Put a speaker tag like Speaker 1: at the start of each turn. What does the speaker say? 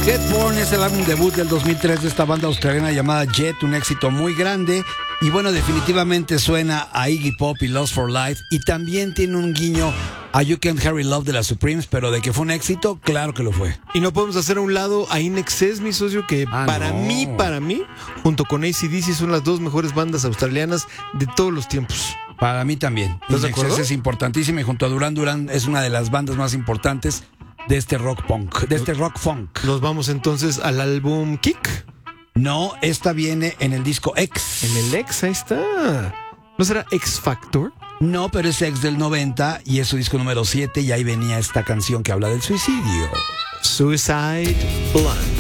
Speaker 1: Get Born es el álbum debut del 2003 de esta banda australiana llamada Jet, un éxito muy grande. Y bueno, definitivamente suena a Iggy Pop y Lost for Life. Y también tiene un guiño a You Can't Hurry Love de las Supremes, pero de que fue un éxito, claro que lo fue.
Speaker 2: Y no podemos hacer a un lado a In Excess, mi socio, que para mí, junto con AC/DC, son las dos mejores bandas australianas de todos los tiempos.
Speaker 1: Para mí también.
Speaker 2: ¿Estás de acuerdo?
Speaker 1: Es importantísima y junto a Duran Duran es una de las bandas más importantes de este rock punk, de este rock funk.
Speaker 2: Nos vamos entonces al álbum Kick.
Speaker 1: No, esta viene en el disco X.
Speaker 2: En el X, ahí está. ¿No será X Factor?
Speaker 1: No, pero es X del 90 y es su disco número 7 y ahí venía esta canción que habla del suicidio.
Speaker 2: Suicide Blonde.